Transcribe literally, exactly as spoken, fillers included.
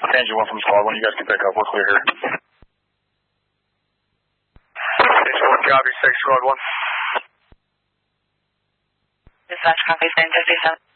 Angie one from squad one, you guys can pick up. We're clear here. six one, copy, six squad one. Dispatch, copy, San Jose seven.